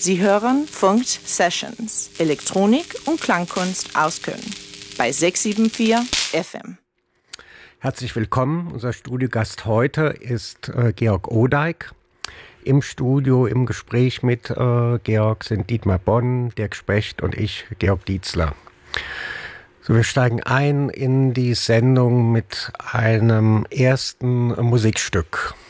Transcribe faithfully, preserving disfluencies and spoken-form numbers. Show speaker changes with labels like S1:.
S1: Sie hören Funkt Sessions, Elektronik und Klangkunst aus Köln bei sechs sieben vier F M.
S2: Herzlich willkommen. Unser Studiogast heute ist äh, Georg Odijk. Im Studio, im Gespräch mit äh, Georg sind Dietmar Bonn, Dirk Specht und ich, Georg Dietzler. So, wir steigen ein in die Sendung mit einem ersten Musikstück.